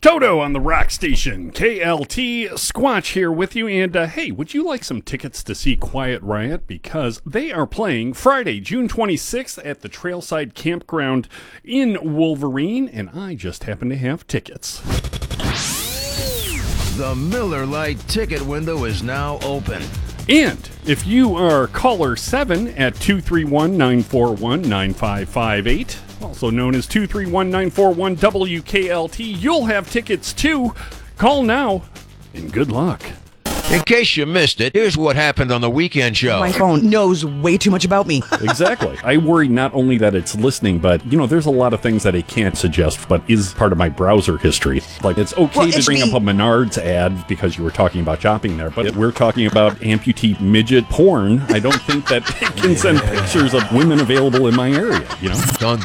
Toto on the rock station, KLT. Squatch here with you. And hey, would you like some tickets to see Quiet Riot? Because they are playing Friday, June 26th at the Trailside Campground in Wolverine. And I just happen to have tickets. The Miller Lite ticket window is now open. And if you are caller 7 at 231-941-9558, also known as 231-941-WKLT, you'll have tickets too. Call now, and good luck. In case you missed it, here's what happened on the weekend show. My phone knows way too much about me. Exactly. I worry not only that it's listening, but, there's a lot of things that it can't suggest, but is part of my browser history. Like, it's okay to bring up a Menards ad because you were talking about shopping there, but we're talking about amputee midget porn. I don't think that it can send pictures of women available in my area, It's on